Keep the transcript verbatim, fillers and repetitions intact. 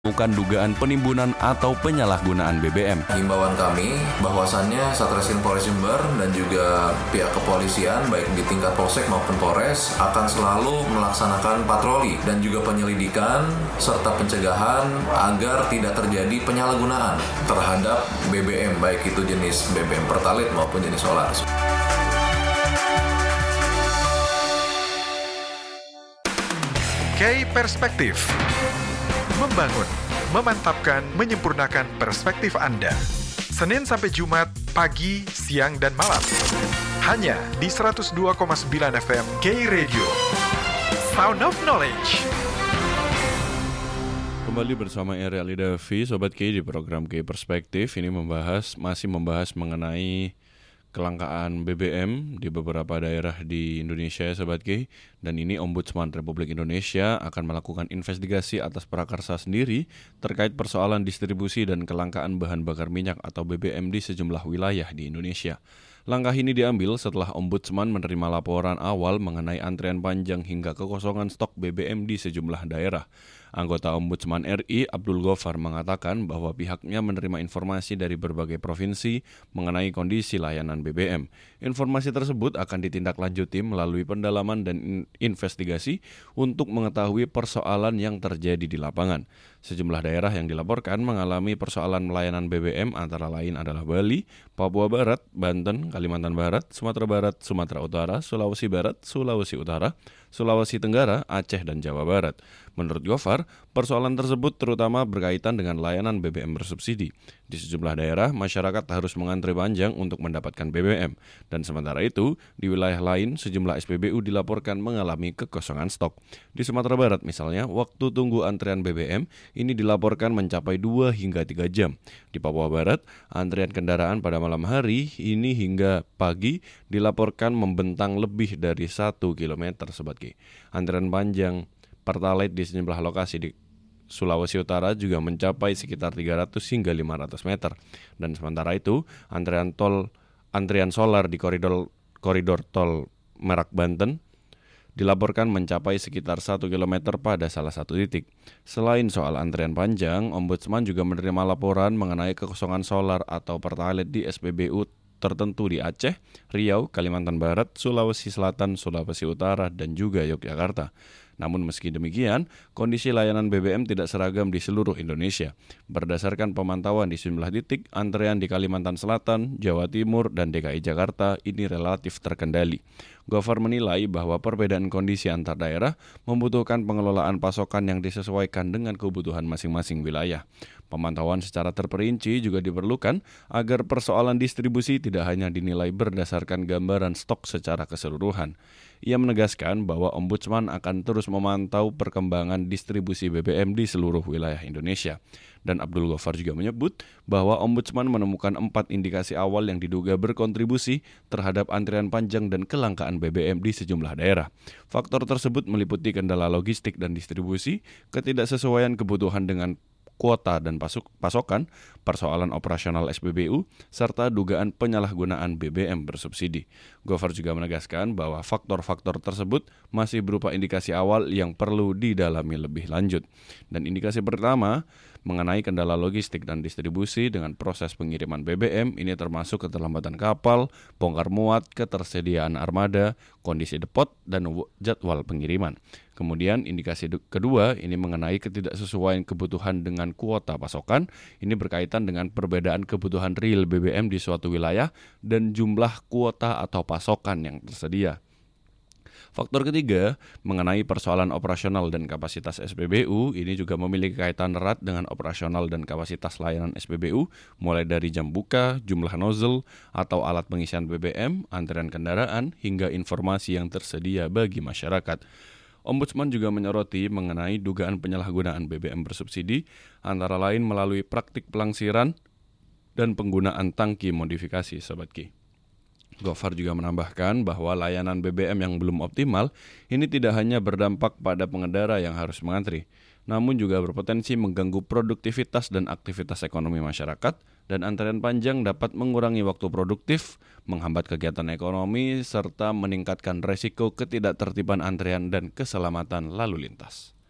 bukan dugaan penimbunan atau penyalahgunaan B B M. Himbauan kami bahwasannya Satreskrim Polres Jember dan juga pihak kepolisian baik di tingkat Polsek maupun Polres akan selalu melaksanakan patroli dan juga penyelidikan serta pencegahan agar tidak terjadi penyalahgunaan terhadap B B M baik itu jenis B B M Pertalite maupun jenis solar. K Perspektif. Membangun, memantapkan, menyempurnakan perspektif Anda. Senin sampai Jumat, pagi, siang, dan malam. Hanya di seratus dua koma sembilan F M K Radio. Sound of Knowledge. Kembali bersama Area Lidavi, Sobat K di program K Perspektif. Ini membahas, masih membahas mengenai kelangkaan B B M di beberapa daerah di Indonesia ya Sobat K. Dan ini Ombudsman Republik Indonesia akan melakukan investigasi atas prakarsa sendiri terkait persoalan distribusi dan kelangkaan bahan bakar minyak atau B B M di sejumlah wilayah di Indonesia. Langkah ini diambil setelah Ombudsman menerima laporan awal mengenai antrean panjang hingga kekosongan stok B B M di sejumlah daerah. Anggota Ombudsman R I, Abdul Ghaffar, mengatakan bahwa pihaknya menerima informasi dari berbagai provinsi mengenai kondisi layanan B B M. Informasi tersebut akan ditindaklanjuti melalui pendalaman dan investigasi untuk mengetahui persoalan yang terjadi di lapangan. Sejumlah daerah yang dilaporkan mengalami persoalan pelayanan B B M antara lain adalah Bali, Papua Barat, Banten, Kalimantan Barat, Sumatera Barat, Sumatera Utara, Sulawesi Barat, Sulawesi Utara, Sulawesi Tenggara, Aceh, dan Jawa Barat. Menurut Ghaffar, persoalan tersebut terutama berkaitan dengan layanan B B M bersubsidi. Di sejumlah daerah, masyarakat harus mengantri panjang untuk mendapatkan B B M. Dan sementara itu, di wilayah lain, sejumlah S P B U dilaporkan mengalami kekosongan stok. Di Sumatera Barat misalnya, waktu tunggu antrean B B M ini dilaporkan mencapai dua hingga tiga jam. Di Papua Barat, antrian kendaraan pada malam hari ini hingga pagi dilaporkan membentang lebih dari satu kilometer, Sobat K. Antrian panjang Pertalite di sejumlah lokasi di Sulawesi Utara juga mencapai sekitar tiga ratus hingga lima ratus meter. Dan sementara itu, antrian tol antrian solar di koridor koridor tol Merak Banten dilaporkan mencapai sekitar satu kilometer pada salah satu titik. Selain soal antrian panjang, Ombudsman juga menerima laporan mengenai kekosongan solar atau Pertalite di S P B U tertentu di Aceh, Riau, Kalimantan Barat, Sulawesi Selatan, Sulawesi Utara, dan juga Yogyakarta. Namun meski demikian, kondisi layanan B B M tidak seragam di seluruh Indonesia. Berdasarkan pemantauan di sejumlah titik, antrean di Kalimantan Selatan, Jawa Timur, dan D K I Jakarta ini relatif terkendali. Ghaffar menilai bahwa perbedaan kondisi antar daerah membutuhkan pengelolaan pasokan yang disesuaikan dengan kebutuhan masing-masing wilayah. Pemantauan secara terperinci juga diperlukan agar persoalan distribusi tidak hanya dinilai berdasarkan gambaran stok secara keseluruhan. Ia menegaskan bahwa Ombudsman akan terus memantau perkembangan distribusi B B M di seluruh wilayah Indonesia. Dan Abdul Ghaffar juga menyebut bahwa Ombudsman menemukan empat indikasi awal yang diduga berkontribusi terhadap antrian panjang dan kelangkaan B B M di sejumlah daerah. Faktor tersebut meliputi kendala logistik dan distribusi, ketidaksesuaian kebutuhan dengan kuota dan pasok, pasokan, persoalan operasional S P B U, serta dugaan penyalahgunaan B B M bersubsidi. Ghaffar juga menegaskan bahwa faktor-faktor tersebut masih berupa indikasi awal yang perlu didalami lebih lanjut. Dan indikasi pertama mengenai kendala logistik dan distribusi dengan proses pengiriman B B M ini termasuk keterlambatan kapal, bongkar muat, ketersediaan armada, kondisi depot, dan jadwal pengiriman. Kemudian indikasi kedua ini mengenai ketidaksesuaian kebutuhan dengan kuota pasokan. Ini berkaitan dengan perbedaan kebutuhan real B B M di suatu wilayah dan jumlah kuota atau pasokan yang tersedia. Faktor ketiga, mengenai persoalan operasional dan kapasitas S P B U, ini juga memiliki kaitan erat dengan operasional dan kapasitas layanan S P B U, mulai dari jam buka, jumlah nozzle, atau alat pengisian B B M, antrian kendaraan, hingga informasi yang tersedia bagi masyarakat. Ombudsman juga menyoroti mengenai dugaan penyalahgunaan B B M bersubsidi, antara lain melalui praktik pelangsiran dan penggunaan tangki modifikasi, Sobat Ki. Ghaffar juga menambahkan bahwa layanan B B M yang belum optimal ini tidak hanya berdampak pada pengendara yang harus mengantri, namun juga berpotensi mengganggu produktivitas dan aktivitas ekonomi masyarakat, dan antrean panjang dapat mengurangi waktu produktif, menghambat kegiatan ekonomi, serta meningkatkan resiko ketidaktertiban antrean dan keselamatan lalu lintas.